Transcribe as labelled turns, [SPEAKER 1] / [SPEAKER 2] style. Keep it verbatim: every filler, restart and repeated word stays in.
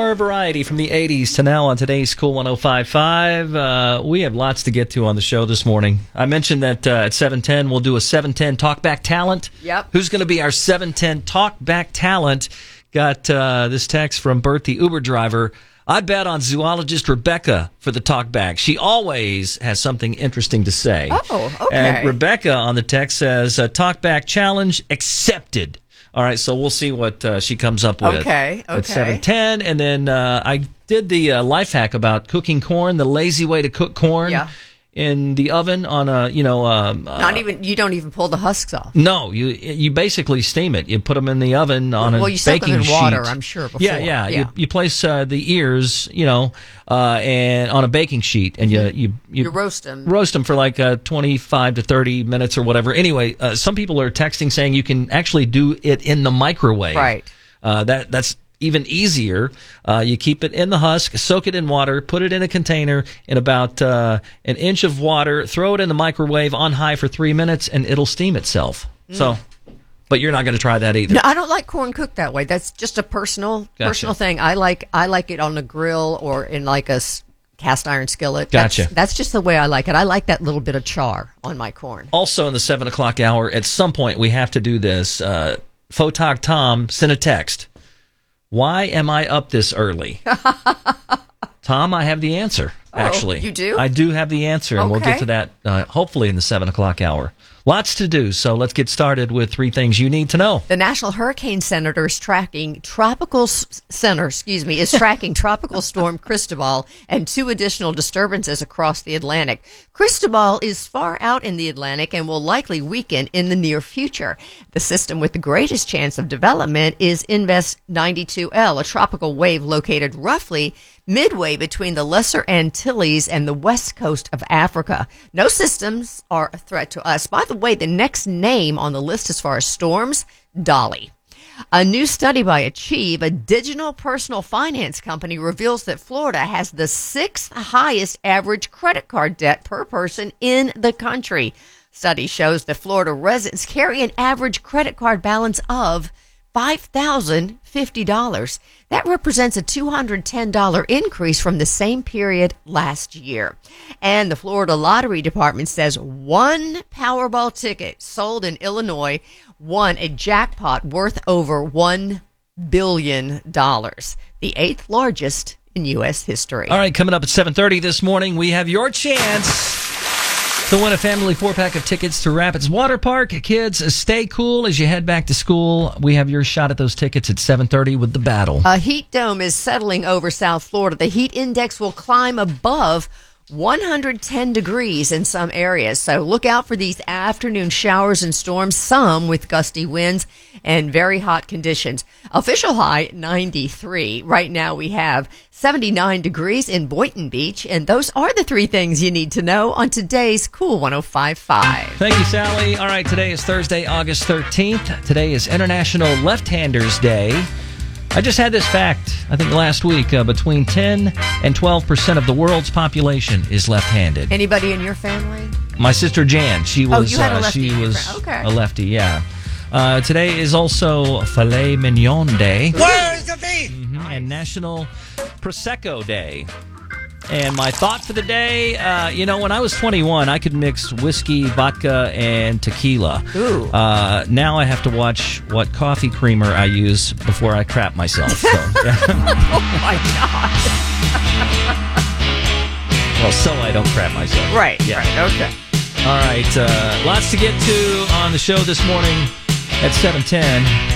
[SPEAKER 1] more variety from the eighties to now on today's Cool one oh five point five. Uh, we have lots to get to on the show this morning. I mentioned that uh, at seven ten we'll do a seven ten Talkback Talent.
[SPEAKER 2] Yep.
[SPEAKER 1] Who's going to be our seven ten Talkback Talent? Got uh, this text from Bert, the Uber driver. I bet on zoologist Rebecca for the talkback. She always has something interesting to say.
[SPEAKER 2] Oh, okay.
[SPEAKER 1] And Rebecca on the text says, uh, talkback challenge accepted. All right, so we'll see what uh, she comes up with.
[SPEAKER 2] Okay, okay.
[SPEAKER 1] At seven ten. And then uh, I did the uh, life hack about cooking corn, the lazy way to cook corn.
[SPEAKER 2] Yeah.
[SPEAKER 1] In the oven on a, you know... Um,
[SPEAKER 2] Not
[SPEAKER 1] uh,
[SPEAKER 2] even, you don't even pull the husks off.
[SPEAKER 1] No, you you basically steam it. You put them in the oven on
[SPEAKER 2] well,
[SPEAKER 1] a
[SPEAKER 2] you soak
[SPEAKER 1] baking
[SPEAKER 2] them in water,
[SPEAKER 1] sheet.
[SPEAKER 2] I'm sure, before.
[SPEAKER 1] Yeah, yeah.
[SPEAKER 2] yeah.
[SPEAKER 1] You, you place uh, the ears, you know, uh, and on a baking sheet, and you you you,
[SPEAKER 2] You roast them.
[SPEAKER 1] roast them for like uh, twenty-five to thirty minutes or whatever. Anyway, uh, some people are texting saying you can actually do it in the microwave.
[SPEAKER 2] Right.
[SPEAKER 1] Uh, that that's even easier. Uh, you keep it in the husk, soak it in water, put it in a container in about uh, an inch of water, throw it in the microwave on high for three minutes, and it'll steam itself. Mm. So, but you're not going to try that either.
[SPEAKER 2] No, I don't like corn cooked that way. That's just a personal
[SPEAKER 1] Gotcha.
[SPEAKER 2] personal thing. I like I like it on the grill or in like a s- cast iron skillet.
[SPEAKER 1] Gotcha.
[SPEAKER 2] That's, that's just the way I like it. I like that little bit of char on my corn.
[SPEAKER 1] Also in the seven o'clock hour, at some point we have to do this. Uh, Photog Tom sent a text. Why am I up this early? Tom, I have the answer, actually.
[SPEAKER 2] Oh, you do?
[SPEAKER 1] I do have the answer, and
[SPEAKER 2] Okay.
[SPEAKER 1] we'll get to that uh, hopefully in the seven o'clock hour. Lots to do, so let's get started with three things you need to know.
[SPEAKER 2] The National Hurricane Center is tracking tropical s- center, excuse me, is tracking tropical storm Cristobal and two additional disturbances across the Atlantic. Cristobal is far out in the Atlantic and will likely weaken in the near future. The system with the greatest chance of development is Invest ninety-two L, a tropical wave located roughly midway between the Lesser Antilles and the west coast of Africa. No systems are a threat to us. By the way, the next name on the list as far as storms, Dolly. A new study by Achieve, a digital personal finance company, reveals that Florida has the sixth highest average credit card debt per person in the country. Study shows that Florida residents carry an average credit card balance of five thousand fifty dollars. That represents a two hundred ten dollars increase from the same period last year. And the Florida Lottery Department says one Powerball ticket sold in Illinois won a jackpot worth over one billion dollars, the eighth largest in U S history.
[SPEAKER 1] All right, coming up at seven thirty this morning, we have your chance to win a family four-pack of tickets to Rapids Water Park. Kids, stay cool as you head back to school. We have your shot at those tickets at seven thirty with the battle.
[SPEAKER 2] A heat dome is settling over South Florida. The heat index will climb above one hundred ten degrees in some areas. So look out for these afternoon showers and storms, some with gusty winds and very hot conditions. Official high ninety-three. Right now we have seventy-nine degrees in Boynton Beach. And those are the three things you need to know on today's Cool one oh five point five.
[SPEAKER 1] Thank you, Sally. All right, today is Thursday, August thirteenth. Today is International Left-Handers Day. I just had this fact, I think last week, uh, between ten and twelve percent of the world's population is left-handed.
[SPEAKER 2] Anybody in your family?
[SPEAKER 1] My sister Jan, she was,
[SPEAKER 2] Oh, you had a
[SPEAKER 1] uh,
[SPEAKER 2] lefty
[SPEAKER 1] she
[SPEAKER 2] in your
[SPEAKER 1] was
[SPEAKER 2] fam- okay.
[SPEAKER 1] a lefty, yeah. Uh, today is also Filet Mignon Day.
[SPEAKER 3] Where's the beef?
[SPEAKER 1] Mhm, and National Prosecco Day. And my thought for the day, uh, you know, when I was twenty-one, I could mix whiskey, vodka, and tequila.
[SPEAKER 2] Ooh.
[SPEAKER 1] Uh, now I have to watch what coffee creamer I use before I crap myself. So, yeah.
[SPEAKER 2] Oh, my God.
[SPEAKER 1] Well, so I don't crap myself.
[SPEAKER 2] Right,
[SPEAKER 1] Yeah.
[SPEAKER 2] right, okay.
[SPEAKER 1] All right. Uh, lots to get to on the show this morning at seven ten.